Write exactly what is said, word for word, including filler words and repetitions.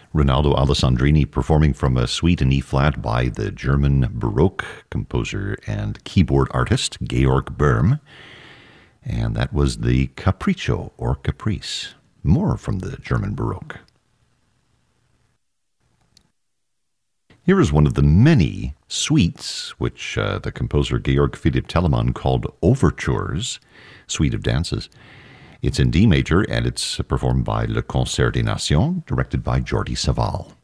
Rinaldo Alessandrini performing from a suite in E-flat by the German Baroque composer and keyboard artist Georg Böhm. And that was the Capriccio or Caprice. More from the German Baroque. Here is one of the many suites which uh, the composer Georg Philipp Telemann called overtures, suite of dances. It's in D major, and it's performed by Le Concert des Nations, directed by Jordi Savall.